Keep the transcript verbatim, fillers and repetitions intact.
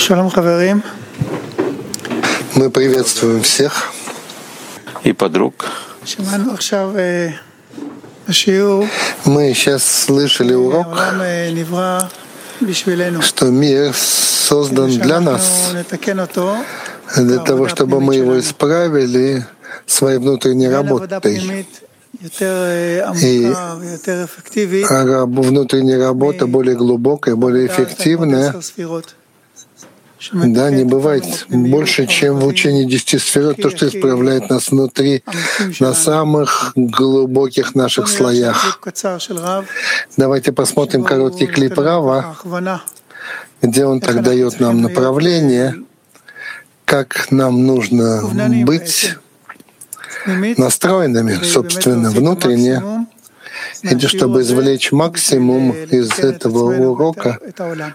Шалом, хаверим. Мы приветствуем всех. И подруг. Мы сейчас слышали урок, что мир создан для нас, для того, чтобы мы его исправили своей внутренней работой. И внутренняя работа более глубокая, более эффективная, да, не бывает больше, чем в учении десяти сферот, то, что исправляет нас внутри, на самых глубоких наших слоях. Давайте посмотрим короткий клип Рава, где он так дает нам направление, как нам нужно быть настроенными, собственно, внутренне, и чтобы извлечь максимум из этого урока